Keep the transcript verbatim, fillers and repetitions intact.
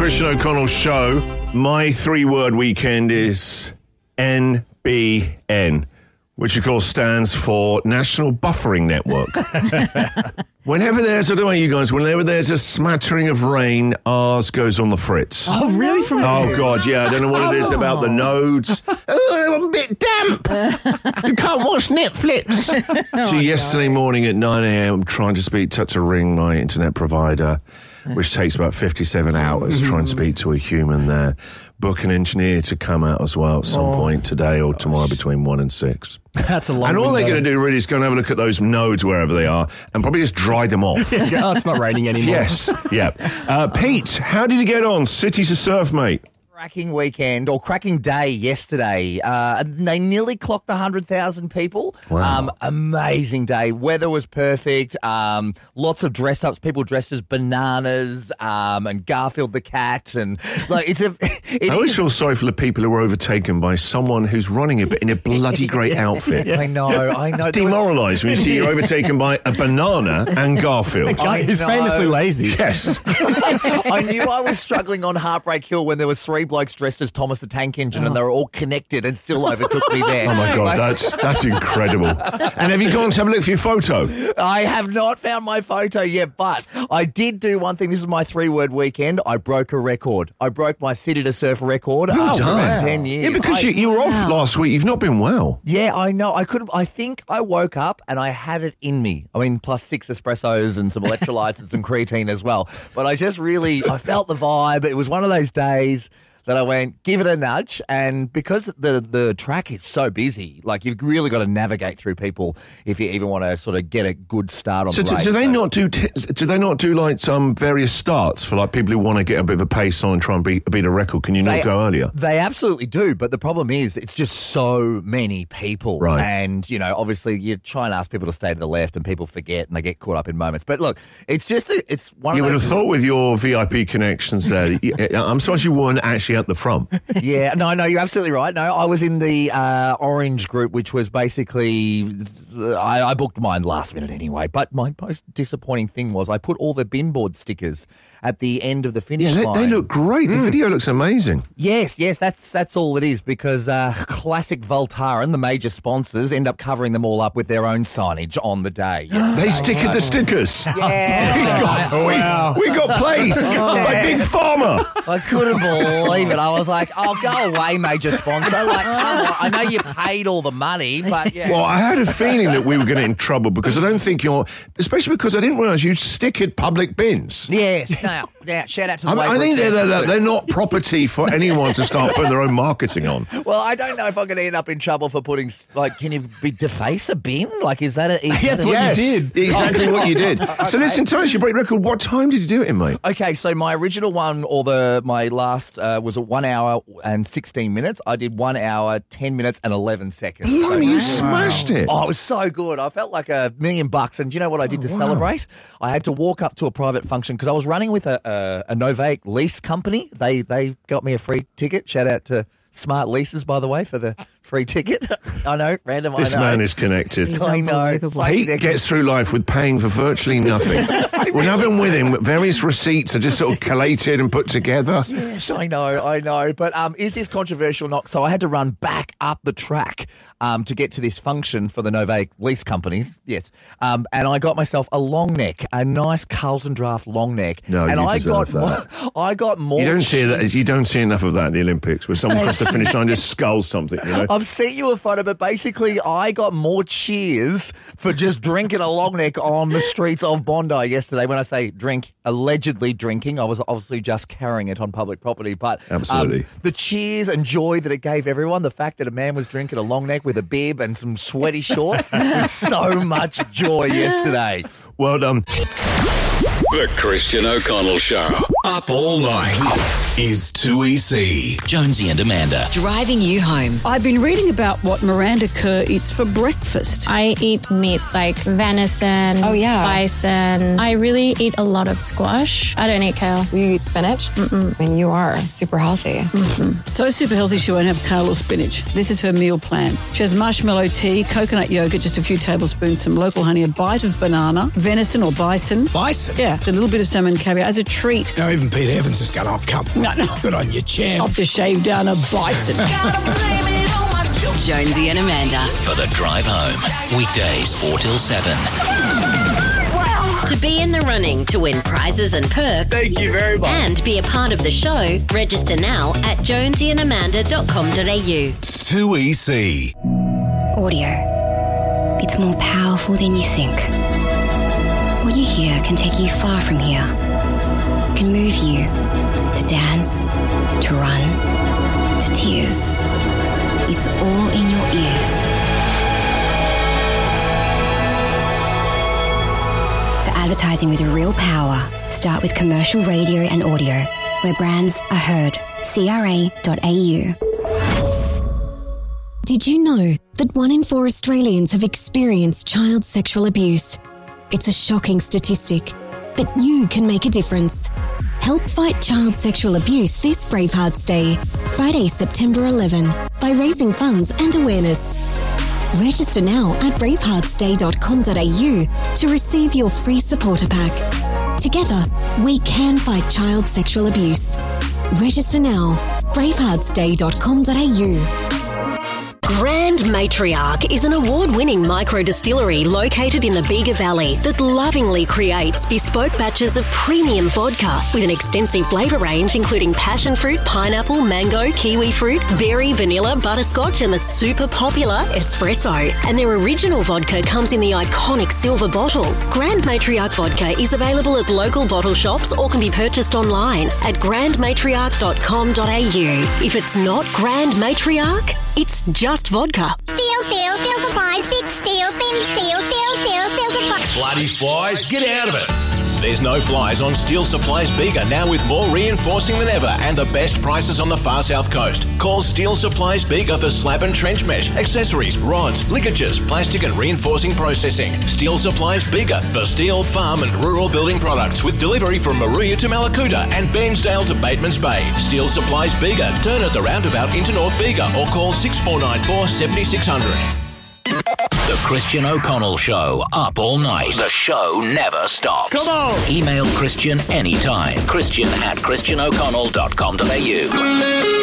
Christian O'Connell Show. My three-word weekend is N B N, which of course stands for National Buffering Network. Whenever there's, I don't know you guys, whenever there's a smattering of rain, ours goes on the fritz. Oh, really? From Oh, God, yeah. I don't know what it is about the nodes. Oh, I'm a bit damp. You can't watch Netflix. So yesterday morning at nine a.m., I'm trying to speak to, to ring my internet provider, which takes about fifty-seven hours trying to speak to a human there. Book an engineer to come out as well at some oh, point today or gosh. tomorrow between one and six. That's a long And all window. they're going to do really is go and have a look at those nodes wherever they are and probably just dry them off. Oh, it's not raining anymore. Yes, yeah. Uh, Pete, how did you get on? City to Surf, mate. Cracking weekend, or cracking day yesterday. Uh, they nearly clocked one hundred thousand people. Wow. Um, amazing day. Weather was perfect. Um, lots of dress-ups. People dressed as bananas um, and Garfield the cat. And like it's a. It I always is, feel sorry for the people who are overtaken by someone who's running a bit in a bloody great outfit. I know, I know. It's demoralising when you see you're overtaken by a banana and Garfield. I He's know. famously lazy. Yes. I knew I was struggling on Heartbreak Hill when there was three blokes dressed as Thomas the Tank Engine, and they were all connected and still overtook me there. Oh, my God, Like, that's that's incredible. And have you gone to have a look for your photo? I have not found my photo yet, but I did do one thing. This is my three-word weekend. I broke a record. I broke my City to Surf record Well after done. about ten years. Yeah, because I- you, you were off last week. You've not been well. Yeah, I know. I could. I think I woke up and I had it in me. I mean, plus six espressos and some electrolytes and some creatine as well. But I just really, I felt the vibe. It was one of those days that I went, give it a nudge. And because the the track is so busy, like you've really got to navigate through people if you even want to sort of get a good start on So, the do, race. do they So- not do? T- do they not do like some various starts for like people who want to get a bit of a pace on and try and beat, beat a record? Can you not They- go earlier? They absolutely do, but the problem is it's just so many people. Right. And, you know, obviously you try and ask people to stay to the left and people forget and they get caught up in moments. But look, it's just, a, it's one You of would those... have thought with your V I P connections there. you- I'm surprised you weren't actually at the front. Yeah, no, no, you're absolutely right. No, I was in the uh, orange group, which was basically, I, I booked mine last minute anyway. But my most disappointing thing was I put all the bin board stickers at the end of the finish Yeah, they, line. they look great. The video looks amazing. Yes, yes, that's that's all it is because uh, Classic Voltaren, the major sponsors, end up covering them all up with their own signage on the day. They stickered the stickers. Yeah. We got, Oh, wow. we, we got plays by Big Pharma. I couldn't believe it. I was like, "Oh, go away, major sponsor!" Like, come on. I know you paid all the money, but yeah. Well, I had a feeling that we were going to get in trouble because I don't think you're, especially because I didn't realise you stickered public bins. Yes. No. Yeah. Shout out to the I, mean, I Waverley think they're, fans. they're, they're not property for anyone to start putting their own marketing on. Well, I don't know if I'm going to end up in trouble for putting, like, can you be deface a bin? Like, is that a... Is That's that a- what you Yes, did. exactly what you did. So listen, tell us your break record. What time did you do it in, mate? Okay, so my original one, or the my last, uh, was at one hour and sixteen minutes. I did one hour, ten minutes, and eleven seconds. Blimey, you So- smashed it. Oh, it was so good. I felt like a million bucks. And do you know what I did to wow. celebrate? I had to walk up to a private function because I was running with a, a, a Novake lease company. They they got me a free ticket. Shout out to Smart Leases, by the way, for the free ticket. I know, random. This I know. man is connected. He's I know. unbelievable. It's like He they're- gets through life with paying for virtually nothing. We're nothing with him. Various receipts are just sort of collated and put together. Yes, I know, I know. But um, is this controversial or not? So I had to run back up the track um, to get to this function for the Novake lease companies. Yes. Um, and I got myself a long neck, a nice Carlton Draft long neck. No, and you I deserve got that. More, I got more. You don't see that. You don't see enough of that in the Olympics, where someone across the finish line just skulls something. You know. I've sent you a photo, but basically I got more cheers for just drinking a long neck on the streets of Bondi yesterday. When I say drink, allegedly drinking, I was obviously just carrying it on public property. But um, Absolutely. the cheers and joy that it gave everyone, the fact that a man was drinking a long neck with a bib and some sweaty shorts, was so much joy yesterday. Well done. The Christian O'Connell Show. Up all night. This is two E C. Jonesy and Amanda. Driving you home. I've been reading about what Miranda Kerr eats for breakfast. I eat meats like venison, Oh, yeah. bison. I really eat a lot of squash. I don't eat kale. Will you eat spinach? Mm-mm. I mean, you are super healthy. So super healthy she won't have kale or spinach. This is her meal plan. She has marshmallow tea, coconut yogurt, just a few tablespoons, some local honey, a bite of banana, venison or bison. Bison? Yeah. So a little bit of salmon caviar as a treat. Now even Peter Evans has gone, oh, come on. No, no. Good on you, champ. I've just shaved down a bison. Jonesy and Amanda. For the drive home. Weekdays four till seven. To be in the running to win prizes and perks. Thank you very much. And be a part of the show, register now at jonesy and amanda dot com dot a u. two E C. Audio. It's more powerful than you think. What you hear can take you far from here. It can move you to dance, to run, to tears. It's all in your ears. For advertising with real power, start with commercial radio and audio, where brands are heard. C R A dot A U. Did you know that one in four Australians have experienced child sexual abuse? It's a shocking statistic, but you can make a difference. Help fight child sexual abuse this Bravehearts Day, Friday, September eleventh, by raising funds and awareness. Register now at bravehearts day dot com dot a u to receive your free supporter pack. Together, we can fight child sexual abuse. Register now, bravehearts day dot com dot a u. Grand Matriarch is an award-winning micro-distillery located in the Bega Valley that lovingly creates bespoke batches of premium vodka with an extensive flavour range including passion fruit, pineapple, mango, kiwi fruit, berry, vanilla, butterscotch and the super popular espresso. And their original vodka comes in the iconic silver bottle. Grand Matriarch vodka is available at local bottle shops or can be purchased online at grand matriarch dot com dot a u. If it's not Grand Matriarch, it's just vodka. Steel, steel, steel supplies, big steel, thin steel, steel, steel, steel supplies. Bloody flies, get out of it. There's no flies on Steel Supplies Bega, now with more reinforcing than ever and the best prices on the far south coast. Call Steel Supplies Bega for slab and trench mesh, accessories, rods, ligatures, plastic and reinforcing processing. Steel Supplies Bega for steel, farm and rural building products with delivery from Maruya to Malakuta and Bairnsdale to Bateman's Bay. Steel Supplies Bega. Turn at the roundabout into North Bega or call six four nine four, seven six zero zero. The Christian O'Connell Show, up all night. The show never stops. Come on! Email Christian anytime. Christian at christian o'connell dot com dot a u.